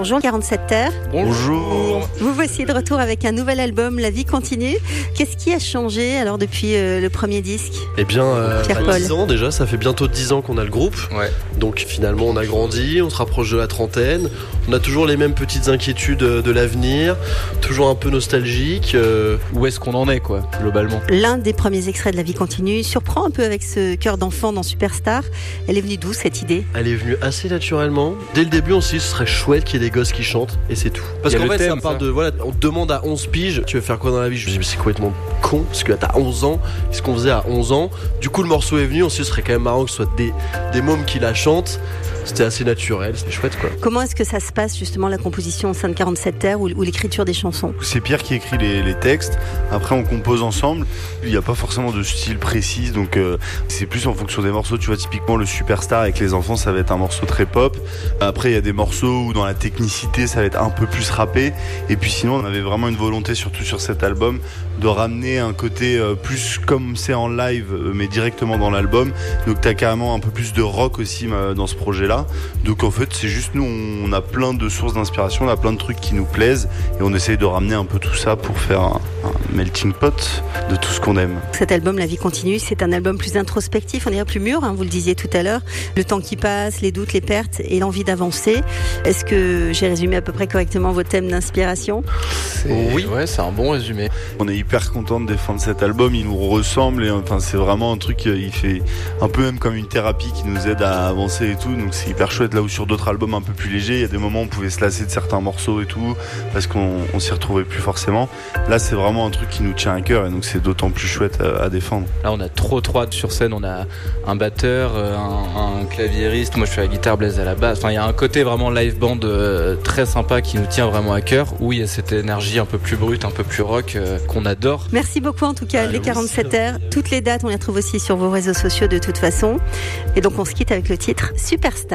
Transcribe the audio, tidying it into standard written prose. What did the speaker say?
Bonjour 47 Terre. Bonjour. Vous voici de retour avec un nouvel album, La vie continue. Qu'est-ce qui a changé alors depuis le premier disque ? Eh bien, Pierre-Paul. 10 ans déjà, ça fait bientôt 10 ans qu'on a le groupe. Ouais. Donc finalement on a grandi, on se rapproche de la trentaine. On a toujours les mêmes petites inquiétudes de l'avenir, toujours un peu nostalgique. Où est-ce qu'on en est, quoi, globalement ? L'un des premiers extraits de La vie continue surprend un peu avec ce cœur d'enfant dans Superstar. Elle est venue d'où cette idée ? Elle est venue assez naturellement. Dès le début on s'est dit ce serait chouette qu'il y ait des gosses qui chantent et c'est tout. Parce Il y a qu'en le fait thème, ça parle ça. de, voilà, on te demande à 11 piges, tu veux faire quoi dans la vie ? Je me dis mais c'est complètement con, parce que là, t'as 11 ans, c'est ce qu'on faisait à 11 ans. Du coup le morceau est venu, on s'est dit ce serait quand même marrant que ce soit des mômes qui la chantent. C'était assez naturel, c'était chouette quoi. Comment est-ce que ça se passe justement la composition au sein de 47 Terre ou l'écriture des chansons ? C'est Pierre qui écrit les textes, après on compose ensemble, il n'y a pas forcément de style précis, donc c'est plus en fonction des morceaux. Tu vois, typiquement le Superstar avec les enfants ça va être un morceau très pop, après il y a des morceaux où dans la technicité ça va être un peu plus rappé, et puis sinon on avait vraiment une volonté, surtout sur cet album, de ramener un côté plus comme c'est en live mais directement dans l'album, donc t'as carrément un peu plus de rock aussi dans ce projet là. Donc en fait c'est juste nous on a plein de sources d'inspiration, on a plein de trucs qui nous plaisent et on essaye de ramener un peu tout ça pour faire un melting pot de tout ce qu'on aime. Cet album La vie continue, c'est un album plus introspectif, on dirait plus mûr, vous le disiez tout à l'heure, le temps qui passe, les doutes, les pertes et l'envie d'avancer. Est-ce que j'ai résumé à peu près correctement vos thèmes d'inspiration ? Oui, ouais, c'est un bon résumé. On est hyper content de défendre cet album, il nous ressemble et enfin c'est vraiment un truc, il fait un peu même comme une thérapie qui nous aide à avancer et tout, donc c'est hyper chouette. Là où sur d'autres albums un peu plus légers, il y a des moments où on pouvait se lasser de certains morceaux et tout parce qu'on s'y retrouvait plus forcément. Là c'est vraiment un truc qui nous tient à cœur et donc c'est d'autant plus chouette à défendre. Là, on a trop hâte sur scène. On a un batteur, un claviériste. Moi, je suis à la guitare, Blaise à la basse. Enfin, il y a un côté vraiment live band très sympa qui nous tient vraiment à cœur. Où il y a cette énergie un peu plus brute, un peu plus rock qu'on adore. Merci beaucoup en tout cas, les 47 Terre. Toutes les dates, on les retrouve aussi sur vos réseaux sociaux de toute façon. Et donc on se quitte avec le titre Superstar.